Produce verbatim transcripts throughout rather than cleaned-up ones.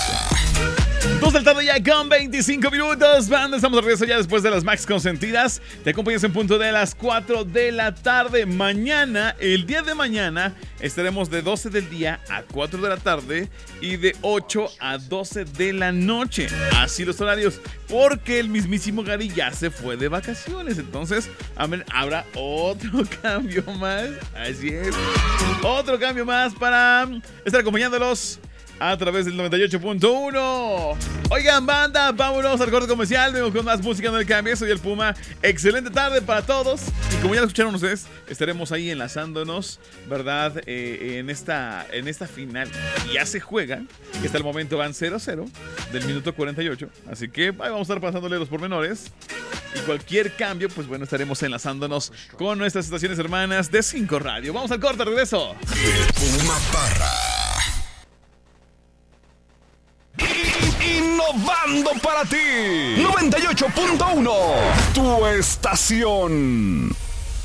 Dos de la tarde ya con veinticinco minutos. Banda, estamos de regreso ya después de las Max Consentidas. Te acompañas en punto de las cuatro de la tarde. Mañana, el día de mañana, estaremos de doce del día a cuatro de la tarde y de ocho a doce de la noche. Así los horarios, porque el mismísimo Gary ya se fue de vacaciones. Entonces, a ver, habrá otro cambio más. Así es. Otro cambio más para estar acompañándolos a través del noventa y ocho punto uno. Oigan, banda, vámonos al corte comercial. Vengo con más música en el cambio. Soy el Puma. Excelente tarde para todos. Y como ya lo escucharon ustedes, estaremos ahí enlazándonos, ¿verdad? Eh, en, esta, en esta final. Y ya se juegan. Que hasta el momento van cero cero del minuto cuarenta y ocho. Así que ahí vamos a estar pasándole los pormenores. Y cualquier cambio, pues bueno, estaremos enlazándonos con nuestras estaciones hermanas de cinco Radio. Vamos al corte, regreso. El Puma Parra. Innovando para ti. noventa y ocho punto uno. Tu estación.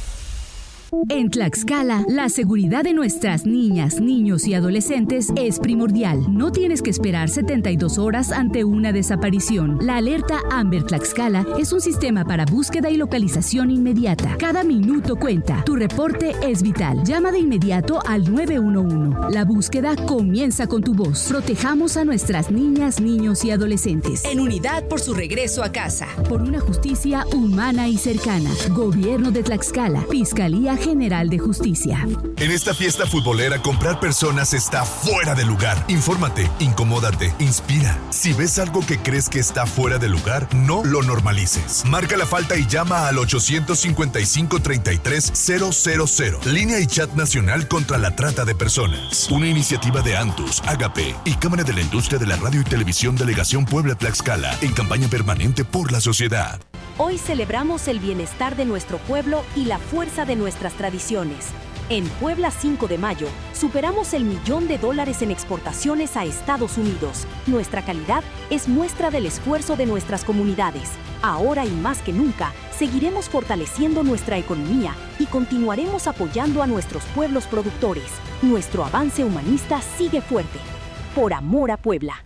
En Tlaxcala, la seguridad de nuestras niñas, niños y adolescentes es primordial. No tienes que esperar setenta y dos horas ante una desaparición. La alerta Amber Tlaxcala es un sistema para búsqueda y localización inmediata. Cada minuto cuenta. Tu reporte es vital. Llama de inmediato al nueve uno uno. La búsqueda comienza con tu voz. Protejamos a nuestras niñas, niños y adolescentes. En unidad por su regreso a casa. Por una justicia humana y cercana. Gobierno de Tlaxcala. Fiscalía General de Justicia. En esta fiesta futbolera, comprar personas está fuera de lugar. Infórmate, incomódate, inspira. Si ves algo que crees que está fuera de lugar, no lo normalices. Marca la falta y llama al ochocientos cincuenta y cinco, treinta y tres, cero cero cero. Línea y chat nacional contra la trata de personas. Una iniciativa de Antus, Agape y Cámara de la Industria de la Radio y Televisión Delegación Puebla-Tlaxcala en campaña permanente por la sociedad. Hoy celebramos el bienestar de nuestro pueblo y la fuerza de nuestras tradiciones. En Puebla cinco de mayo, superamos el millón de dólares en exportaciones a Estados Unidos. Nuestra calidad es muestra del esfuerzo de nuestras comunidades. Ahora y más que nunca, seguiremos fortaleciendo nuestra economía y continuaremos apoyando a nuestros pueblos productores. Nuestro avance humanista sigue fuerte. Por amor a Puebla.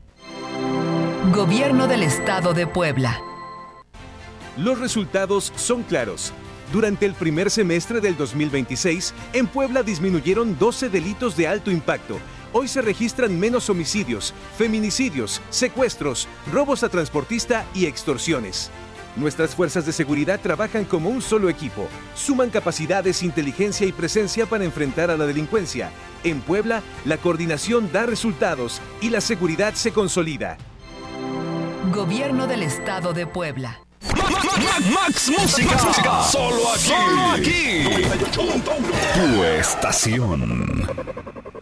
Gobierno del Estado de Puebla. Los resultados son claros. Durante el primer semestre del dos mil veintiséis, en Puebla disminuyeron doce delitos de alto impacto. Hoy se registran menos homicidios, feminicidios, secuestros, robos a transportista y extorsiones. Nuestras fuerzas de seguridad trabajan como un solo equipo. Suman capacidades, inteligencia y presencia para enfrentar a la delincuencia. En Puebla, la coordinación da resultados y la seguridad se consolida. Gobierno del Estado de Puebla. Max Música. Música. Solo aquí. Solo aquí. Tu estación.